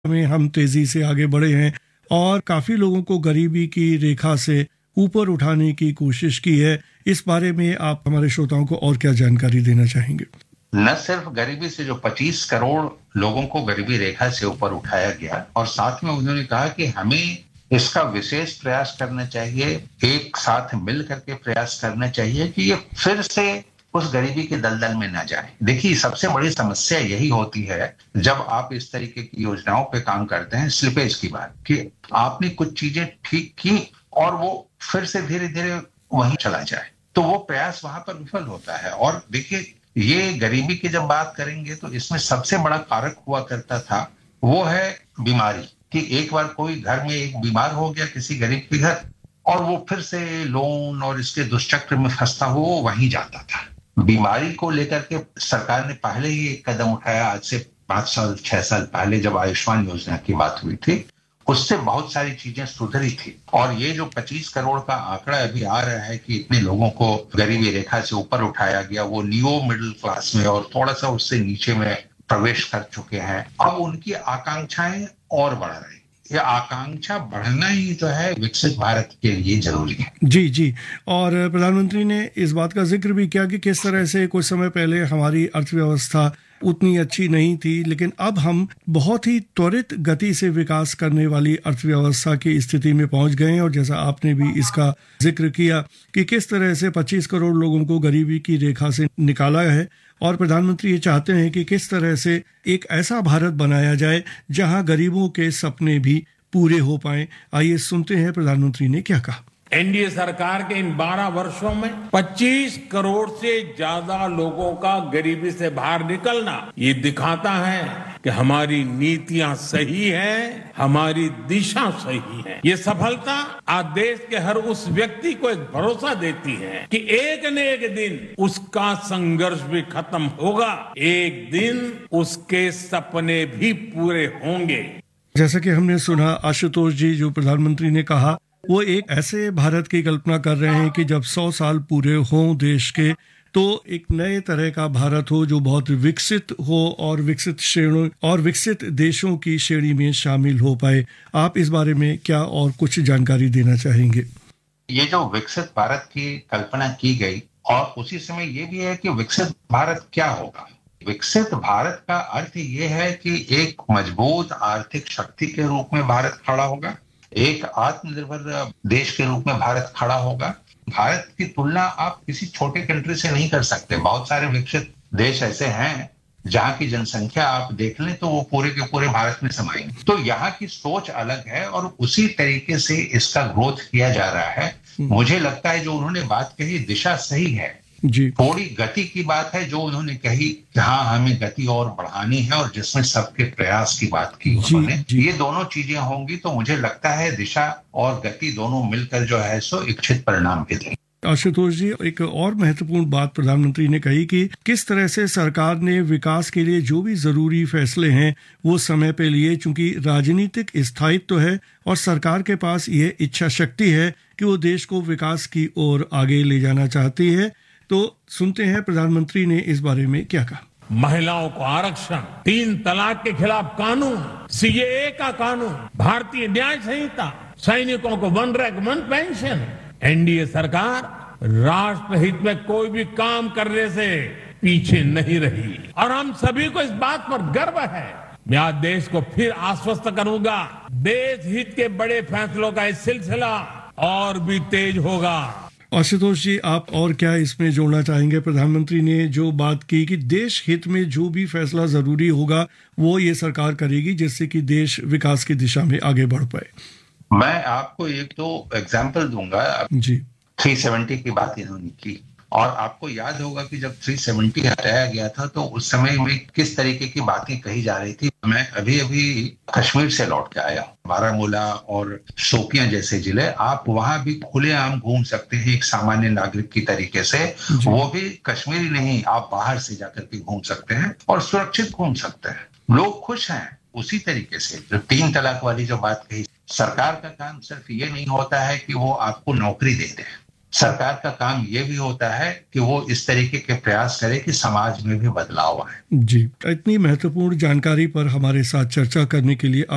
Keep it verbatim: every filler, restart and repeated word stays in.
में हम तेजी से आगे बढ़े हैं और काफी लोगों को गरीबी की रेखा से ऊपर उठाने की कोशिश की है। इस बारे में आप हमारे श्रोताओं को और क्या जानकारी देना चाहेंगे? न सिर्फ गरीबी से जो पच्चीस करोड़ लोगों को गरीबी रेखा से ऊपर उठाया गया, और साथ में उन्होंने कहा कि हमें इसका विशेष प्रयास करना चाहिए, एक साथ मिल करके प्रयास करना चाहिए कि ये फिर से उस गरीबी के दलदल में ना जाए। देखिए, सबसे बड़ी समस्या यही होती है जब आप इस तरीके की योजनाओं पे काम करते हैं, स्लिपेज की बात, कि आपने कुछ चीजें ठीक की और वो फिर से धीरे धीरे वहीं चला जाए, तो वो प्रयास वहां पर विफल होता है। और देखिए, ये गरीबी की जब बात करेंगे तो इसमें सबसे बड़ा कारक हुआ करता था वो है बीमारी, कि एक बार कोई घर में एक बीमार हो गया किसी गरीब के घर, और वो फिर से लोन और इसके दुष्चक्र में फंसता हुआ वो वहीं जाता था। बीमारी को लेकर के सरकार ने पहले ही एक कदम उठाया, आज से पांच साल छह साल पहले जब आयुष्मान योजना की बात हुई थी, उससे बहुत सारी चीजें सुधरी थी। और ये जो पच्चीस करोड़ का आंकड़ा अभी आ रहा है कि इतने लोगों को गरीबी रेखा से ऊपर उठाया गया, वो नियो मिडिल क्लास में और थोड़ा सा उससे नीचे में प्रवेश कर चुके हैं, अब उनकी आकांक्षाएं और बढ़ रही। ये आकांक्षा बढ़ना ही तो है विकसित भारत के लिए जरूरी है। जी जी। और प्रधानमंत्री ने इस बात का जिक्र भी किया कि किस तरह से कुछ समय पहले हमारी अर्थव्यवस्था उतनी अच्छी नहीं थी, लेकिन अब हम बहुत ही त्वरित गति से विकास करने वाली अर्थव्यवस्था की स्थिति में पहुंच गए हैं। और जैसा आपने भी इसका जिक्र किया कि किस तरह से पच्चीस करोड़ लोगों को गरीबी की रेखा से निकाला है, और प्रधानमंत्री ये चाहते हैं कि किस तरह से एक ऐसा भारत बनाया जाए जहां गरीबों के सपने भी पूरे हो पाएं। आइए सुनते हैं प्रधानमंत्री ने क्या कहा। एनडीए सरकार के इन बारह वर्षों में पच्चीस करोड़ से ज्यादा लोगों का गरीबी से बाहर निकलना ये दिखाता है कि हमारी नीतियां सही हैं, हमारी दिशा सही है। ये सफलता आज देश के हर उस व्यक्ति को एक भरोसा देती है कि एक न एक दिन उसका संघर्ष भी खत्म होगा, एक दिन उसके सपने भी पूरे होंगे। जैसा कि हमने सुना आशुतोष जी, जो प्रधानमंत्री ने कहा वो एक ऐसे भारत की कल्पना कर रहे हैं कि जब सौ साल पूरे हों देश के, तो एक नए तरह का भारत हो जो बहुत विकसित हो और विकसित श्रेणी और विकसित देशों की श्रेणी में शामिल हो पाए। आप इस बारे में क्या और कुछ जानकारी देना चाहेंगे? ये जो विकसित भारत की कल्पना की गई, और उसी समय ये भी है कि विकसित भारत क्या होगा। विकसित भारत का अर्थ ये है कि एक मजबूत आर्थिक शक्ति के रूप में भारत खड़ा होगा, एक आत्मनिर्भर देश के रूप में भारत खड़ा होगा। भारत की तुलना आप किसी छोटे कंट्री से नहीं कर सकते। बहुत सारे विकसित देश ऐसे हैं जहां की जनसंख्या आप देख लें तो वो पूरे के पूरे भारत में समाएंगे। तो यहाँ की सोच अलग है और उसी तरीके से इसका ग्रोथ किया जा रहा है। मुझे लगता है जो उन्होंने बात कही दिशा सही है जी। थोड़ी गति की बात है जो उन्होंने कही, हाँ हमें गति और बढ़ानी है, और जिसमें सबके प्रयास की बात की उन्होंने, ये दोनों चीजें होंगी तो मुझे लगता है दिशा और गति दोनों मिलकर जो है सो इच्छित परिणाम भी देंगे। आशुतोष जी, एक और महत्वपूर्ण बात प्रधानमंत्री ने कही कि किस तरह से सरकार ने विकास के लिए जो भी जरूरी फैसले हैं वो समय पे लिए, चूंकि राजनीतिक स्थायित्व है और सरकार के पास ये इच्छा शक्ति है कि वो देश को विकास की ओर आगे ले जाना चाहती है। तो सुनते हैं प्रधानमंत्री ने इस बारे में क्या कहा। महिलाओं को आरक्षण, तीन तलाक के खिलाफ कानून, सीएए का कानून, भारतीय न्याय संहिता, सैनिकों को one rank one pension. NDA सरकार राष्ट्रहित में कोई भी काम करने से पीछे नहीं रही, और हम सभी को इस बात पर गर्व है। मैं आज देश को फिर आश्वस्त करूंगा, देश हित के बड़े फैसलों का ये सिलसिला और भी तेज होगा। आशुतोष जी, आप और क्या इसमें जोड़ना चाहेंगे? प्रधानमंत्री ने जो बात की कि देश हित में जो भी फैसला जरूरी होगा वो ये सरकार करेगी जिससे कि देश विकास की दिशा में आगे बढ़ पाए। मैं आपको एक तो एग्जाम्पल दूंगा जी। तीन सौ सत्तर की बात इन्होंने की, और आपको याद होगा कि जब तीन सौ सत्तर हटाया गया था तो उस समय में किस तरीके की बातें कही जा रही थी। मैं अभी अभी कश्मीर से लौट के आया, बारामूला और शोपियां जैसे जिले, आप वहां भी खुलेआम घूम सकते हैं एक सामान्य नागरिक की तरीके से। वो भी कश्मीरी नहीं, आप बाहर से जाकर के घूम सकते हैं और सुरक्षित घूम सकते हैं, लोग खुश हैं। उसी तरीके से जो तीन तलाक वाली जो बात कही, सरकार का काम सिर्फ ये नहीं होता है कि वो आपको नौकरी दे दे, सरकार का काम ये भी होता है कि वो इस तरीके के प्रयास करे कि समाज में भी बदलाव आए। जी, इतनी महत्वपूर्ण जानकारी पर हमारे साथ चर्चा करने के लिए